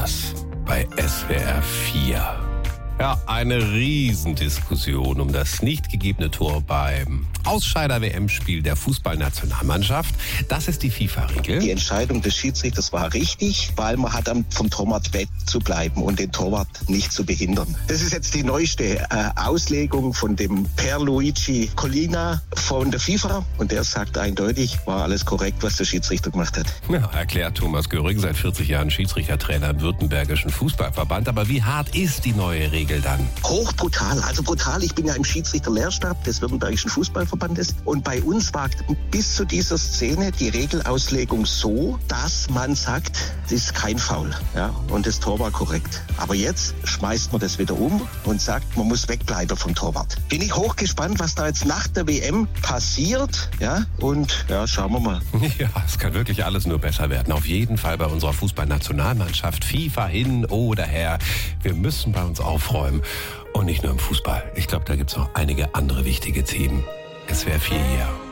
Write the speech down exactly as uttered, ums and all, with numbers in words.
Thomas bei S W R vier. Ja, eine Riesendiskussion um das nicht gegebene Tor beim Ausscheider-W M-Spiel der Fußballnationalmannschaft. Das ist die FIFA-Regel. Die Entscheidung des Schiedsrichters war richtig, weil man hat vom Torwart weg zu bleiben und den Torwart nicht zu behindern. Das ist jetzt die neueste äh, Auslegung von dem Pierluigi Collina von der FIFA und der sagt eindeutig, war alles korrekt, was der Schiedsrichter gemacht hat. Ja, erklärt Thomas Göring, seit vierzig Jahren Schiedsrichtertrainer im Württembergischen Fußballverband. Aber wie hart ist die neue Regel dann? Hochbrutal, also brutal. Ich bin ja im Schiedsrichterlehrstab des Württembergischen Fußballverbandes und bei uns war bis zu dieser Szene die Regelauslegung so, dass man sagt, das ist kein Foul, ja, und das Tor war korrekt. Aber jetzt schmeißt man das wieder um und sagt, man muss wegbleiben vom Torwart. Bin ich hochgespannt, was da jetzt nach der W M passiert, ja, und ja, schauen wir mal. Ja, es kann wirklich alles nur besser werden. Auf jeden Fall bei unserer Fußballnationalmannschaft. FIFA hin oder her. Wir müssen bei uns aufräumen. Und nicht nur im Fußball. Ich glaube, da gibt es noch einige andere wichtige Themen. Es wäre vier hier.